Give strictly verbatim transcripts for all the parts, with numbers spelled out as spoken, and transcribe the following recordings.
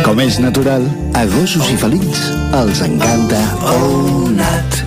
Com és natural, a gossos i felins els encanta All Nat.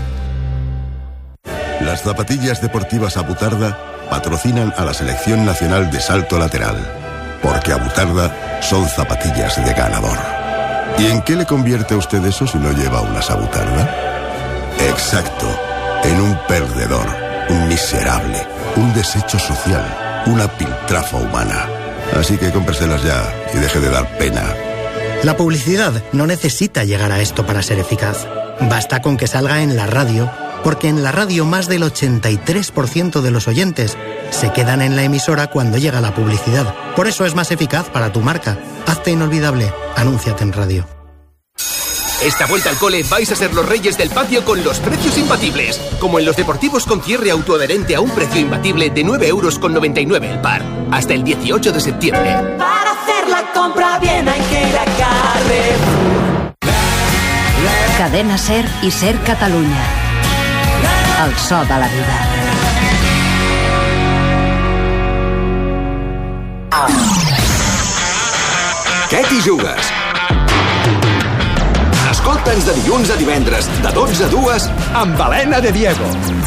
Las zapatillas deportivas Abutarda patrocinan a la Selección Nacional de Salto Lateral, porque Abutarda son zapatillas de ganador. ¿Y en qué le convierte a usted eso si no lleva unas Abutarda? Exacto, en un perdedor, un miserable, un desecho social, una piltrafa humana. Así que cómpreselas ya y deje de dar pena. La publicidad no necesita llegar a esto para ser eficaz. Basta con que salga en la radio, porque en la radio más del ochenta y tres por ciento de los oyentes se quedan en la emisora cuando llega la publicidad. Por eso es más eficaz para tu marca. Hazte inolvidable. Anúnciate en radio. Esta vuelta al cole vais a ser los reyes del patio con los precios imbatibles. Como en los deportivos con cierre autoadherente a un precio imbatible de nueve euros con noventa y nueve el par. Hasta el dieciocho de septiembre. Para hacer la compra bien hay que ir a Carrefour. Cadena Ser i Ser Catalunya. El so de la vida. Què t'hi jugues? Escolta'ns de dilluns a divendres, de dotze a dues, amb Helena de Diego.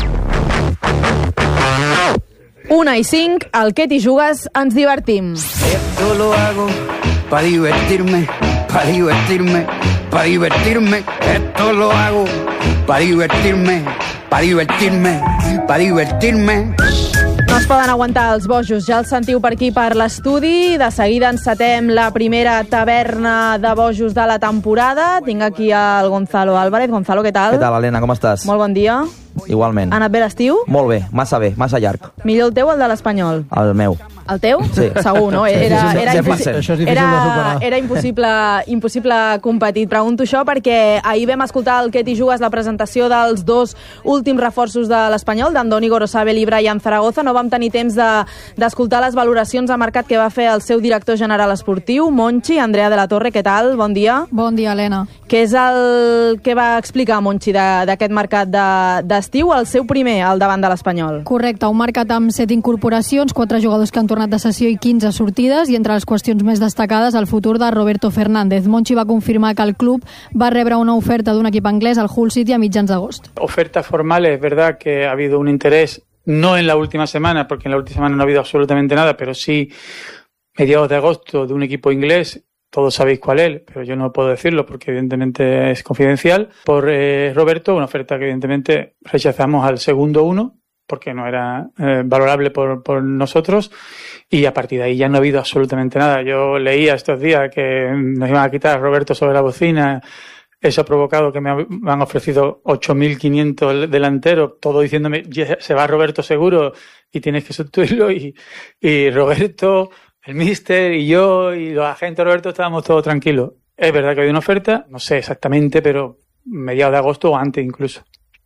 Una i cinc, al Què t'hi jugues, ens divertim. Esto lo hago pa' divertirme, pa' divertirme, pa' divertirme. Esto lo hago pa' divertirme, pa' divertirme, pa' divertirme. No es poden aguantar els bojos, ja els sentiu per aquí per l'estudi. De seguida encetem la primera taverna de bojos de la temporada. Tinc aquí el Gonzalo Álvarez. Gonzalo, què tal? Què tal, Helena, com estàs? Molt bon dia. Igualment. Ha anat bé l'estiu? Molt bé, massa bé, massa llarg. Millor el teu o el de l'Espanyol? El meu. El teu? Sí. Segur, no? Era, era, sempre impossi- Això és difícil era, de superar. era impossible, impossible competir. Pregunto això perquè ahir vam escoltar el Què t'hi jugues, la presentació dels dos últims reforços de l'Espanyol, d'Andoni Gorosabel i Brian Zaragoza. No vam tenir temps de, d'escoltar les valoracions de mercat que va fer el seu director general esportiu, Monchi. Andrea de la Torre, què tal? Bon dia. Bon dia, Helena. Què és el que va explicar Monchi de- d'aquest mercat de- d'estiu? El seu primer, al davant de l'Espanyol. Correcte, un mercat amb set incorporacions, quatre jugadors que han tornat de sessió i quinze sortides, i entre les qüestions més destacades el futur de Roberto Fernández. Monchi va confirmar que el club va rebre una oferta d'un equip anglès, el Hull City, a mitjans d'agost. Ofertas formales, es verdad que ha habido un interés, no en la última semana, porque en la última semana no ha habido absolutamente nada, pero sí mediados de agosto de un equipo inglés. Todos sabéis cuál es, pero yo no puedo decirlo porque evidentemente es confidencial. Por eh, Roberto, una oferta que evidentemente rechazamos al segundo uno, porque no era eh, valorable por, por nosotros, y a partir de ahí ya no ha habido absolutamente nada. Yo leía estos días que nos iban a quitar a Roberto sobre la bocina. Eso ha provocado que me han ofrecido ocho mil quinientos delanteros, todo diciéndome, se va Roberto seguro y tienes que sustituirlo, y, y Roberto, el míster y yo y los agentes de Roberto estábamos todos tranquilos. Es verdad que hay una oferta, no sé exactamente, pero mediados de agosto o antes incluso.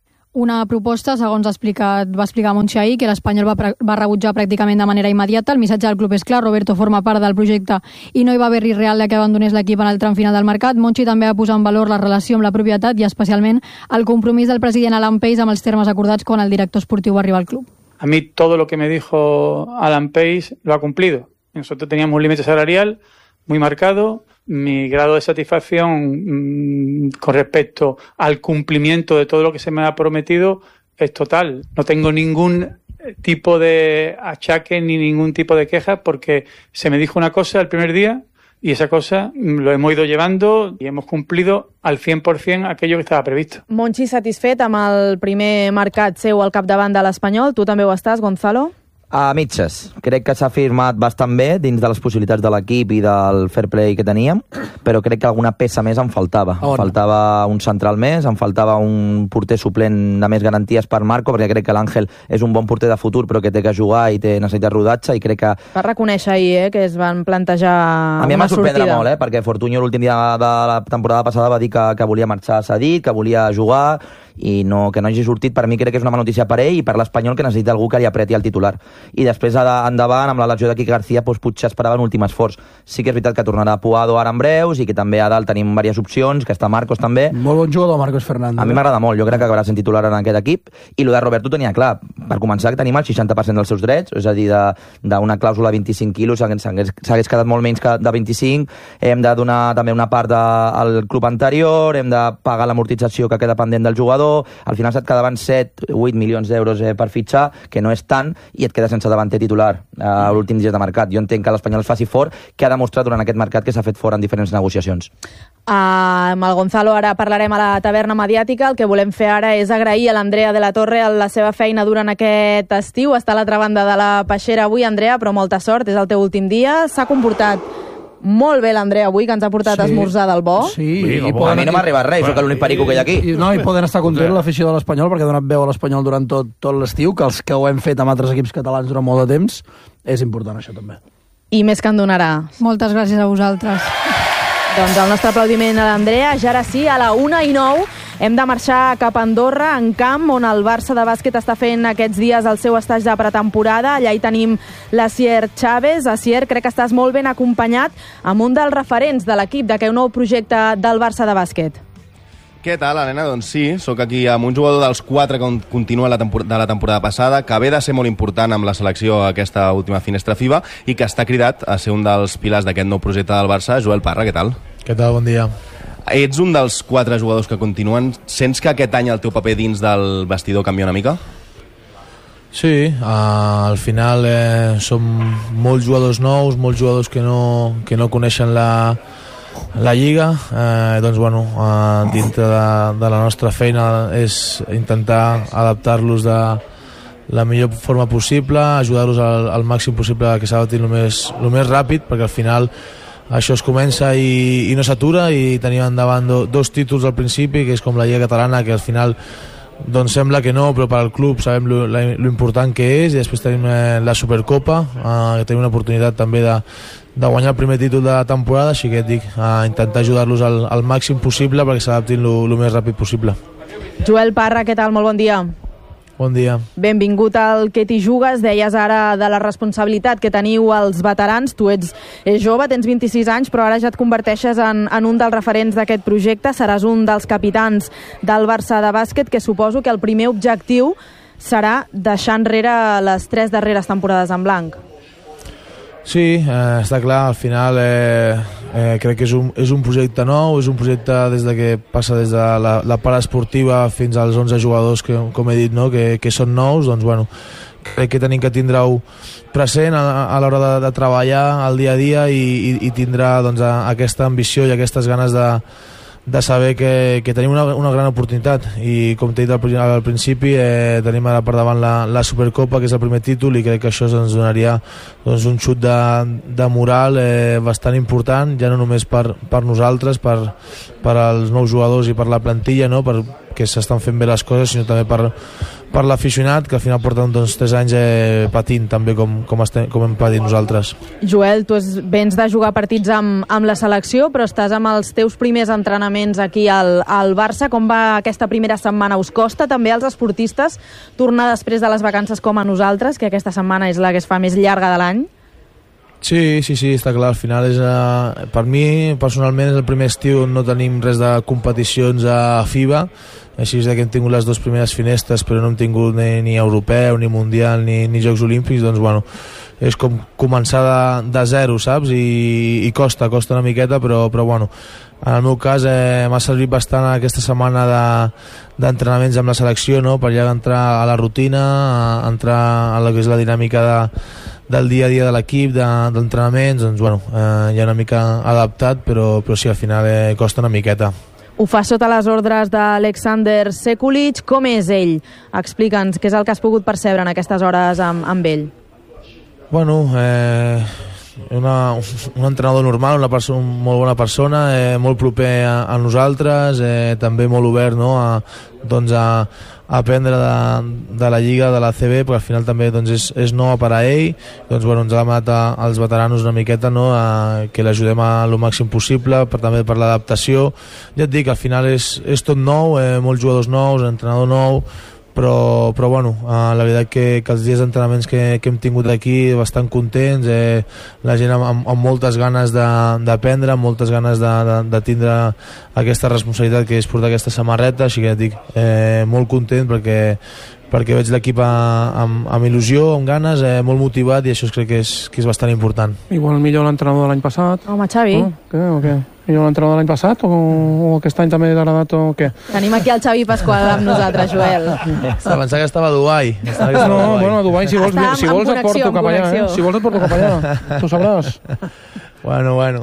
Una proposta, segons ha explicat, va explicar Monchi ahir, que l'Espanyol va, pre- va rebutjar pràcticament de manera immediata. El missatge del club és clar, Roberto forma part del projecte i no hi va haver risc real que abandonés l'equip en el tram final del mercat. Monchi també va posar en valor la relació amb la propietat i especialment el compromís del president Alan Pace amb els termes acordats quan el director esportiu va arribar al club. A mí todo lo que me dijo Alan Pace lo ha cumplido. Nosotros teníamos un límite salarial muy marcado. Mi grado de satisfacción mmm, con respecto al cumplimiento de todo lo que se me ha prometido es total. No tengo ningún tipo de achaque ni ningún tipo de queja porque se me dijo una cosa el primer día y esa cosa lo hemos ido llevando y hemos cumplido al cien por ciento aquello que estaba previsto. Monchi satisfet amb el primer mercat seu al capdavant de l'Espanyol. Tu també ho estàs, Gonzalo? A mitges. Crec que s'ha firmat bastant bé dins de les possibilitats de l'equip i del fair play que teníem, però crec que alguna peça més em faltava. Em faltava un central més, em faltava un porter suplent de més garanties per Marco, perquè crec que l'Àngel és un bon porter de futur, però que té que jugar i té necessitat rodatge, i crec que... Va reconèixer ahir eh, que es van plantejar a mi em una va sorprendre sortida. molt, eh, perquè Fortunyo l'últim dia de la temporada passada va dir que, que volia marxar cedit, que volia jugar, i no, que no hagi sortit, per mi crec que és una mala notícia per ell i per l'Espanyol, que necessita algú que li apreti al titular. I després endavant, amb la lesió de Quique García, doncs, potser esperava un últim esforç. Sí que és veritat que tornarà Puado ara en breus i que també a dalt tenim diverses opcions, que està Marcos també. Molt bon jugador, Marcos Fernández. A mi m'agrada molt, jo crec que acabarà sent titular en aquest equip, i el de Roberto tenia clar. Per començar, que tenim el seixanta per cent dels seus drets, és a dir, d'una clàusula de vint-i-cinc quilos, s'hagués quedat molt menys que de vint-i-cinc, hem de donar també una part al club anterior, hem de pagar l'amortització que queda pendent del jugador, al final se't quedaven set o vuit milions d'euros eh, per fitxar, que no és tant, i et quedes sense davanter titular eh, a l'últim dia de mercat. Jo entenc que l'Espanyol es faci fort, que ha demostrat durant aquest mercat que s'ha fet fort en diferents negociacions. Uh, amb el Gonzalo ara parlarem a la taverna mediàtica. El que volem fer ara és agrair a l'Andrea de la Torre la seva feina durant aquest estiu. Està a l'altra banda de la peixera avui, Andrea, però molta sort, és el teu últim dia. S'ha comportat molt bé l'Andrea avui, que ens ha portat sí. a esmorzar del bo. Sí, sí, i a mi no m'ha arribat res, bueno, sóc l'únic perico que hi ha aquí. I, no, i poden estar content l'afició de l'Espanyol, perquè ha donat veu a l'Espanyol durant tot, tot l'estiu, que els que ho hem fet amb altres equips catalans durant molt de temps, és important això també. I més que en donarà. Moltes gràcies a vosaltres. Doncs el nostre aplaudiment a l'Andrea. Ja ara sí, a la una i nou hem de marxar cap a Andorra, en camp, on el Barça de bàsquet està fent aquests dies el seu estatge de pretemporada. Allà hi tenim l'Asier Chávez. Asier, crec que estàs molt ben acompanyat amb un dels referents de l'equip d'aquest nou projecte del Barça de bàsquet. Què tal, Helena? Doncs sí, sóc aquí amb un jugador dels quatre que continua la tempor- de la temporada passada, que ve de ser molt important amb la selecció aquesta última finestra FIBA i que està cridat a ser un dels pilars d'aquest nou projecte del Barça. Joel Parra, què tal? Què tal? Bon dia. Ets un dels quatre jugadors que continuen. Sents que aquest any el teu paper dins del vestidor canvia una mica? Sí, uh, al final eh, som molts jugadors nous, molts jugadors que no, que no coneixen la, la Lliga. Eh, doncs, bueno, uh, dintre de, de la nostra feina és intentar adaptar-los de la millor forma possible, ajudar-los al, al màxim possible que s'adaptin el més, el més ràpid, perquè al final això es comença i, i no s'atura, i tenim endavant do, dos títols al principi, que és com la Lliga Catalana, que al final doncs sembla que no, però per al club sabem lo, lo important que és, i després tenim eh, la Supercopa, eh, que tenim una oportunitat també de, de guanyar el primer títol de la temporada, així que et dic, a intentar ajudar-los al, al màxim possible perquè s'adaptin el més ràpid possible. Joel Parra, què tal? Molt bon dia. Bon dia. Benvingut al Que t'hi jugues. Deies ara de la responsabilitat que teniu els veterans. Tu ets jove, tens vint-i-sis anys, però ara ja et converteixes en, en un dels referents d'aquest projecte. Seràs un dels capitans del Barça de bàsquet, que suposo que el primer objectiu serà deixar enrere les tres darreres temporades en blanc. Sí, eh, està clar, al final eh, eh, crec que és un, és un projecte nou, és un projecte des de que passa des de la, la part esportiva fins als onze jugadors que, com he dit, no? que, que són nous. Doncs bueno, crec que tenim que tindre-ho present a, a l'hora de, de treballar al dia a dia, i, i, i tindrà doncs, a, aquesta ambició i aquestes ganes de, de saber que, que tenim una, una gran oportunitat, i com t'he dit al, al principi, eh, tenim ara per davant la, la Supercopa, que és el primer títol, i crec que això ens donaria doncs, un xut de, de moral eh, bastant important, ja no només per, per nosaltres, per, per als nous jugadors i per la plantilla, no? Per, que s'estan fent bé les coses, sinó també per, per l'aficionat, que al final porten doncs, tres anys eh, patint també com, com, estem, com hem patit nosaltres. Joel, tu es, vens de jugar partits amb, amb la selecció, però estàs amb els teus primers entrenaments aquí al, al Barça. Com va aquesta primera setmana? Us costa també als esportistes tornar després de les vacances com a nosaltres, que aquesta setmana és la que es fa més llarga de l'any? Sí, sí, sí, està clar. Al final és, uh, per mi personalment és el primer estiu on no tenim res de competicions a FIBA, així és que hem tingut les dues primeres finestres, però no hem tingut ni, ni europeu, ni mundial, ni, ni Jocs Olímpics. Doncs bueno, és com començar de, de zero, saps? I, i costa, costa una miqueta, però, però bueno, en el meu cas eh, m'ha servit bastant aquesta setmana de, d'entrenaments amb la selecció, no? Per ja entrar a la rutina, a entrar a la que és la dinàmica de, del dia a dia de l'equip, de, d'entrenaments. Doncs bueno, eh, ja una mica adaptat, però, però sí, al final eh, costa una miqueta. Ho fa sota les ordres d'Alexander Sekulic. Com és ell? Explica'ns què és el que has pogut percebre en aquestes hores amb, amb ell. Bueno, eh, una, un entrenador normal, una persona, molt bona persona, eh, molt proper a, a nosaltres, eh, també molt obert, no?, a, doncs a, a aprendre de, de la Lliga, de la C B, perquè al final també doncs, és, és nova per a ell. Doncs, bueno, ens ha demanat a, als veteranos una miqueta, no?, a, que l'ajudem a lo màxim possible, per, també per l'adaptació. Ja et dic, al final és, és tot nou, eh, molts jugadors nous, entrenador nou, però, però bueno, eh, la veritat que, que els dies d'entrenaments que, que hem tingut aquí bastant contents, eh, la gent amb, amb, amb moltes ganes d'aprendre, amb moltes ganes de, de, de tindre aquesta responsabilitat que és portar aquesta samarreta, així que ja dic, eh, molt content perquè perquè veig l'equip amb, amb il·lusió, amb ganes, eh, molt motivat, i això crec que és, que és bastant important. Igual millor l'entrenador de l'any passat. Home, Xavi. No? Què, o què? Millor l'entrenador de l'any passat o, o aquest any també t'ha agradat o què? Tenim aquí el Xavi Pasqual amb nosaltres, Joel. Estava pensant que estava a Dubai. Estava que estava no, a Dubai. bueno, a Dubai, si vols, Està si vols en et porto connexió, cap allà, en eh? Si vols et porto cap allà, tu sabràs. Bueno, bueno.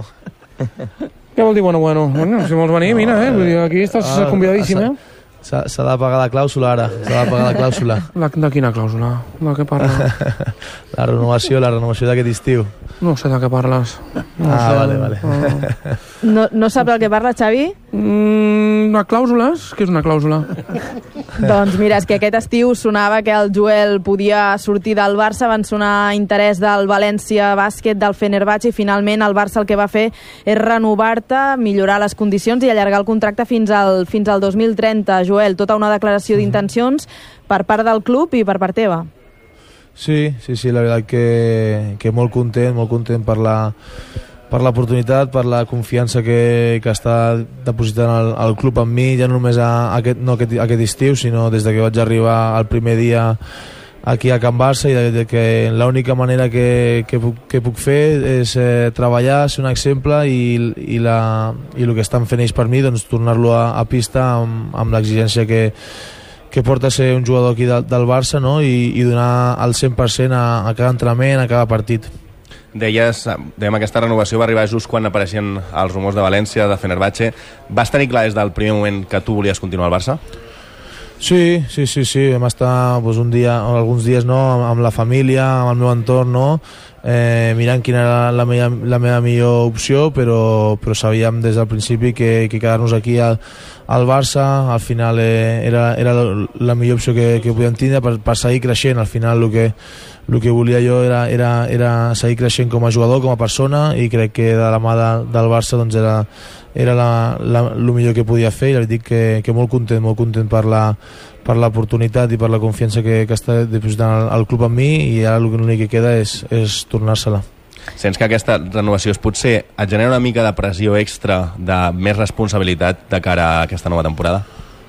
Què vol dir bueno, bueno? Bueno, si vols venir, mira, eh? Vull dir, aquí estàs Ah, convidadíssim, eh? S'ha de pagar la clàusula ara, s'ha de pagar la clàusula. La, de quina clàusula? De què parles? La renovació, la renovació d'aquest estiu. No sé de què parles. No ah, sé. vale, vale. No. No, no sap del que parla, Xavi? Mm, una clàusules? Què és una clàusula? Doncs mira, és que aquest estiu sonava que el Joel podia sortir del Barça, van sonar interès del València Bàsquet, del Fenerbahçe, i finalment el Barça el que va fer és renovar-te, millorar les condicions i allargar el contracte fins al, fins al dos mil trenta. Joel, tota una declaració d'intencions per part del club i per part teva. Sí, sí, sí, la veritat que, que molt content, molt content per la per l'oportunitat, per la confiança que, que està depositant el, el club en mi, ja no només a, a aquest, no aquest, aquest estiu, sinó des de que vaig arribar el primer dia aquí a Can Barça, i de, de que l'única manera que, que, puc, que puc fer és eh, treballar, ser un exemple, i, i, la, i el que estan fent ells per mi, doncs tornar-lo a, a pista amb, amb l'exigència que, que porta ser un jugador aquí de, del Barça, no?, i, i donar el cent per cent a, a cada entrenament, a cada partit. Deies, dèiem, aquesta renovació va arribar just quan apareixien els rumors de València, de Fenerbahçe. Vas tenir clar des del primer moment que tu volies continuar al Barça? Sí, sí, sí, sí. Vam estar pues, un dia, o alguns dies, no?, amb, amb la família, amb el meu entorn, no?, eh, mirant quina era la meva, la meva millor opció, però, però sabíem des del principi que, que quedar-nos aquí al, al Barça al final eh, era, era la millor opció que, que podíem tindre per, per seguir creixent. Al final el que, el que volia jo era, era, era seguir creixent com a jugador, com a persona, i crec que de la mà de, del Barça doncs era, era la, la, el millor que podia fer, i li dic que, que molt content, molt content per la per l'oportunitat i per la confiança que, que està depositant el, el club en mi, i ara l'únic que queda és, és tornar-se-la. Sents que aquesta renovació es potser et genera una mica de pressió extra, de més responsabilitat de cara a aquesta nova temporada?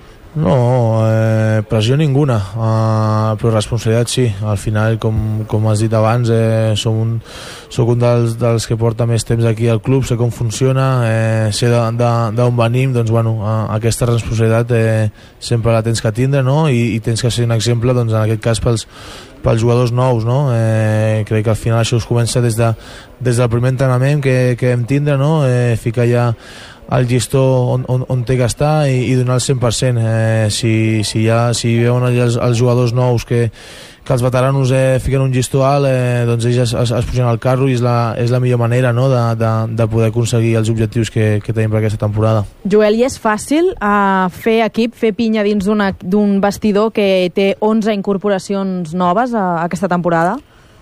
No, eh, pressió ninguna, eh, però responsabilitat sí. Al final, com, com has dit abans, eh, som un, soc un dels, dels que porta més temps aquí al club, sé com funciona, eh, sé d'on venim, doncs bueno, eh, aquesta responsabilitat eh, sempre la tens que tindre, no?, I, i tens que ser un exemple, doncs en aquest cas pels, pels jugadors nous, no? Eh, crec que al final això es comença des, de, des del primer entrenament que, que hem tindre, no?, eh, ficar ja el llistó on, on, on té que estar, i, i donar el cent per cent. Eh, si, si, ja, si veuen els, els jugadors nous que, que els veteranos eh, fiquen un llistó alt, eh, doncs ells es, es, es pugen al carro, i és la, és la millor manera, no?, de, de, de poder aconseguir els objectius que, que tenim per aquesta temporada. Joel, i és fàcil uh, fer equip, fer pinya dins d'un vestidor que té onze incorporacions noves a, a aquesta temporada?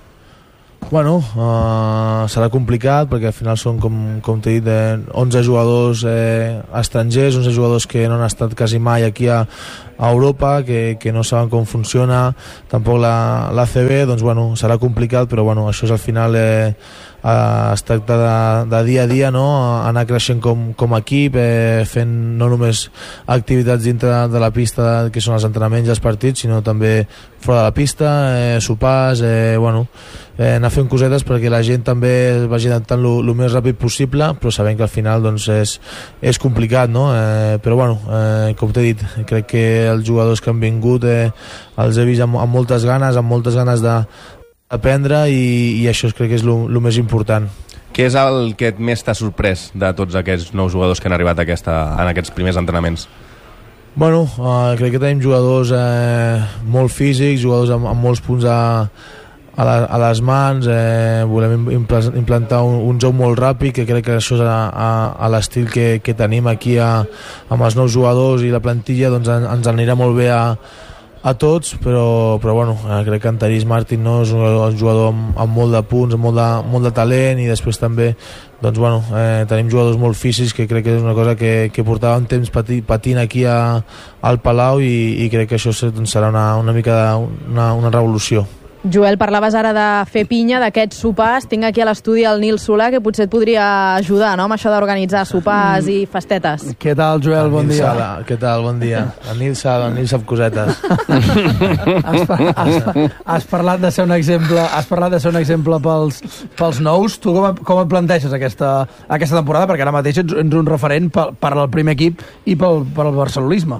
Bueno, uh, serà complicat perquè al final són, com, com t'he dit, eh, onze jugadors eh, estrangers, onze jugadors que no han estat quasi mai aquí a, a Europa, que, que no saben com funciona tampoc la, la C B, doncs bueno, serà complicat, però bueno, això és al final eh, eh, es tracta de, de dia a dia, no?, anar creixent com, com a equip, eh, fent no només activitats dintre de la pista, que són els entrenaments i els partits, sinó també fora de la pista, eh, sopars, eh, bueno, eh, anar fent cosetes perquè la gent també es vagi adaptant el més ràpid possible, però sabem que al final doncs, és, és complicat, no? Eh, però bueno, eh, com t'he dit, crec que els jugadors que han vingut eh, els he vist amb, amb moltes ganes, amb moltes ganes d'aprendre, i, i això crec que és el més important. Què és el que més t'ha sorprès de tots aquests nous jugadors que han arribat a aquesta, en aquests primers entrenaments? Bueno, uh, crec que tenim jugadors eh, molt físics, jugadors amb, amb molts punts a, a, la, a les mans, eh, volem implantar un, un joc molt ràpid, que crec que això és a, a, a l'estil que, que tenim aquí a, amb els nous jugadors i la plantilla, doncs en, ens anirà molt bé a, a tots, però, però bueno, eh, crec que en Taris Martin, no, és un, un jugador amb, amb molt de punts, amb molt de, molt de talent, i després també doncs, bueno, eh, tenim jugadors molt físics, que crec que és una cosa que, que portàvem temps pati, patint aquí a, al Palau, i, i crec que això doncs, serà una, una mica de, una, una revolució. Joel, parlaves ara de fer pinya, d'aquests sopars. Tinc aquí a l'estudi el Nil Solà, que potser et podria ajudar, no?, amb això d'organitzar sopars i festetes. Què tal, Joel? Bon dia. Sala. Què tal? Bon dia. El Nil Sala, el Nil sap cosetes. has, has, has parlat de ser un exemple, has parlat de ser un exemple pels, pels nous. Tu com, com et planteges aquesta, aquesta temporada? Perquè ara mateix ets, ets un referent per, per al primer equip i pel, per al barcelonisme.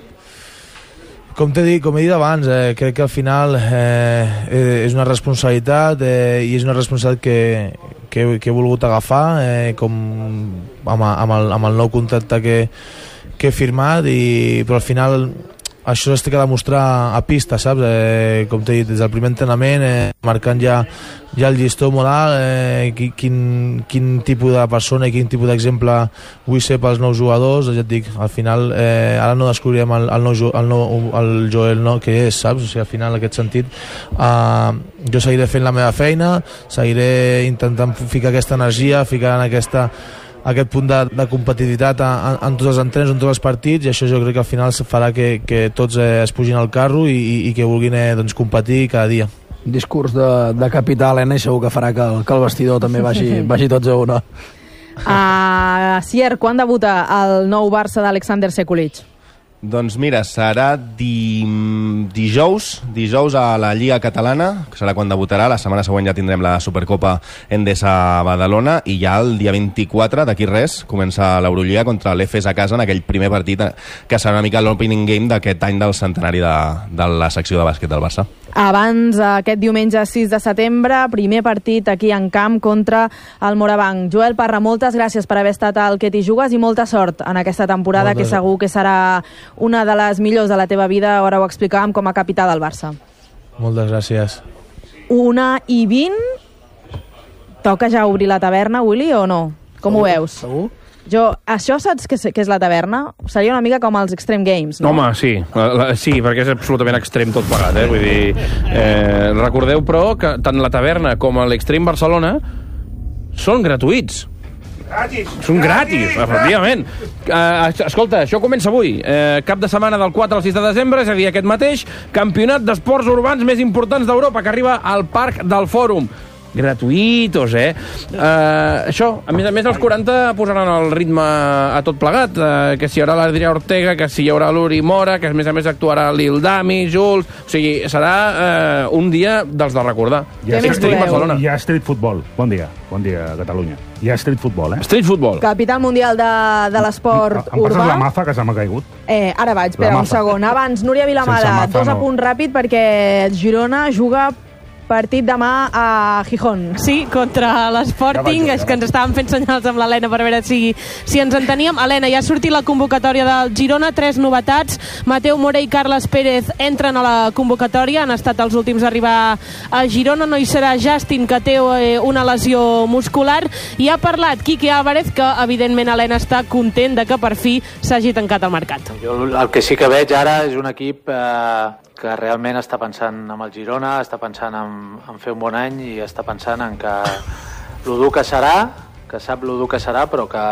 Com t'he dit, com he dit abans, eh, crec que al final eh, és una responsabilitat eh, i és una responsabilitat que, que, que he volgut agafar eh, com amb, amb, el, amb el nou contracte que, que he firmat, i, però al final això es té que demostrar a pista, saps? Eh, com t'he dit, des del primer entrenament, eh, marcant ja, ja el llistó molt alt, eh, quin, quin tipus de persona i quin tipus d'exemple vull ser pels nous jugadors. Ja et dic, al final, eh, ara no descobrirem el, el, nou, el, nou, el Joel no, que és, saps? O sigui, al final, en aquest sentit, eh, jo seguiré fent la meva feina, seguiré intentant ficar aquesta energia, ficar en aquesta aquest punt de, de competitivitat en, en tots els entrens, en tots els partits, i això jo crec que al final farà que, que tots eh, es pugin al carro i, i, i que vulguin eh, doncs, competir cada dia. Un discurs de, de capital, Elena, i segur que farà que el, que el vestidor també vagi, vagi tots a una. Uh, Sier, quan debuta el nou Barça d'Alexander Sekulic? Doncs mira, serà di... dijous, dijous a la Lliga Catalana, que serà quan debutarà. La setmana següent ja tindrem la Supercopa Endesa Badalona, i ja el dia vint-i-quatre, d'aquí res, comença l'Eurolliga contra l'E F E S a casa, en aquell primer partit que serà una mica l'opening game d'aquest any del centenari de, de la secció de bàsquet del Barça. Abans, aquest diumenge sis de setembre, primer partit aquí en camp contra el Morabanc. Joel Parra, moltes gràcies per haver estat al Que t'hi jugues i molta sort en aquesta temporada, moltes, que segur que serà una de les millors de la teva vida. Ara ho explicàvem, com a capità del Barça. Moltes gràcies. Una i vint. Toca ja obrir la taverna, Willy, o no? Com ho veus? Segur? Jo, això saps què és la taverna? Seria una mica com els Extreme Games, no? Home, sí, la, la, sí, perquè és absolutament extrem tot plegat, eh? Vull dir, eh, recordeu, però, que tant la taverna com l'Extreme Barcelona són gratuïts. Gratis! Són gratis, efectivament. Uh, escolta, això comença avui. Uh, cap de setmana del quatre al sis de desembre, és a dir, aquest mateix, campionat d'esports urbans més importants d'Europa, que arriba al Parc del Fòrum. Gratuïtos, eh? Uh, això, a més a més, els quaranta posaran el ritme a tot plegat, uh, que si hi haurà l'Adrià Ortega, que si hi haurà l'Uri Mora, que a més a més actuarà Lil Dami, Jules... O sigui, serà uh, un dia dels de recordar. Hi ha street, Barcelona. Hi ha street futbol. Bon dia, bon dia, Catalunya. Hi ha street futbol, eh? Street futbol. Capital mundial de, de l'esport urbà. Em passes la mafa, que se m'ha caigut? Eh, ara vaig, espera un segon. Abans, Núria Vilamala, dos a punt ràpid, perquè Girona juga partit demà a Gijón. Sí, contra l'Sporting, ja és que ens estàvem fent senyals amb l'Helena per veure si, si ens enteníem. Helena, ja ha sortit la convocatòria del Girona, tres novetats. Mateu Mora i Carles Pérez entren a la convocatòria, han estat els últims a arribar a Girona. No hi serà Justin, que té una lesió muscular, i ha parlat Quique Álvarez, que evidentment Helena està content de que per fi s'hagi tancat el mercat. Jo el que sí que veig ara és un equip eh, que realment està pensant en el Girona, està pensant en, en fer un bon any, i està pensant en que lo dur que serà, que sap lo dur que serà, però que,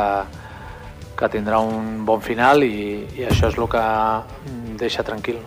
que tindrà un bon final, i, i això és el que em deixa tranquil.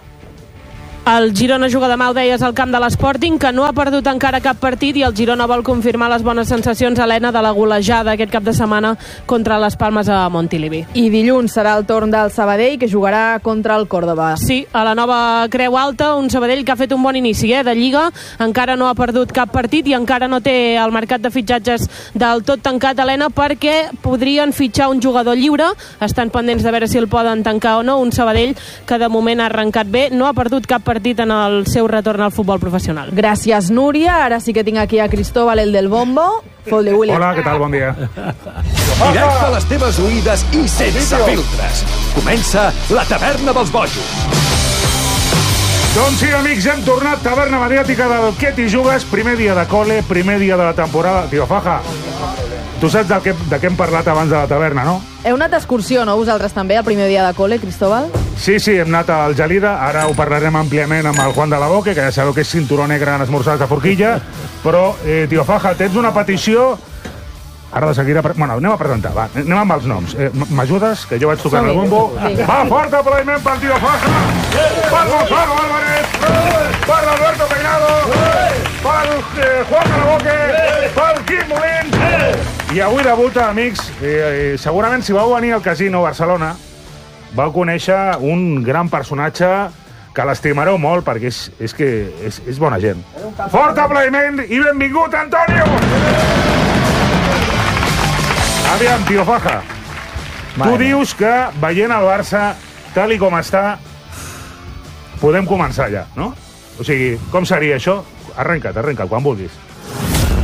El Girona juga demà, ho deies, al camp de l'Sporting, que no ha perdut encara cap partit, i el Girona vol confirmar les bones sensacions, Helena, de la golejada aquest cap de setmana contra les Palmes a Montilivi. I dilluns serà el torn del Sabadell, que jugarà contra el Córdoba. Sí, a la nova Creu Alta, un Sabadell que ha fet un bon inici eh, de Lliga, encara no ha perdut cap partit i encara no té el mercat de fitxatges del tot tancat, Helena, perquè podrien fitxar un jugador lliure, estan pendents de veure si el poden tancar o no, un Sabadell que de moment ha arrencat bé, no ha perdut cap partit partit en el seu retorn al futbol professional. Gràcies, Núria. Ara sí que tinc aquí a Cristóbal, el del bombo. Fol de William. Hola, què tal? Bon dia. Directe a les teves oïdes i sense filtres. Comença la Taverna dels Bojos. Doncs sí, amics, hem tornat. Taverna mediàtica del Què t'hi jugues. Primer dia de col·le, primer dia de la temporada. Tio Faja, tu saps de què, de què hem parlat abans de la taverna, no? Heu anat d'excursió, no? Vosaltres també, el primer dia de col·le, Cristóbal? Sí, sí, hem anat al Gelida. Ara ho parlarem àmpliament amb el Juan de la Boque, que ja sabeu que és cinturó negre en esmorzars de forquilla. Però, eh, tio Faja, tens una petició... Ara de seguida... Bueno, anem a presentar, va. Anem amb els noms. Eh, M'ajudes? Que jo vaig tocar el bombo. Va, fort aplaudiment pel tio Faja! Per Gonzalo Álvarez! Per Alberto Peinado! Per eh, Juan de la Boque! Per Quim Molins! I avui debuta, amics, eh, eh, segurament si vau venir al Casino Barcelona vau conèixer un gran personatge que l'estimareu molt perquè és, és que és, és bona gent. Fort aplaudiment i benvingut, Antonio! Aviam, tio Faja, tu dius que veient el Barça tal i com està podem començar ja, no? O sigui, com seria això? Arrenca't, arrenca't, quan vulguis.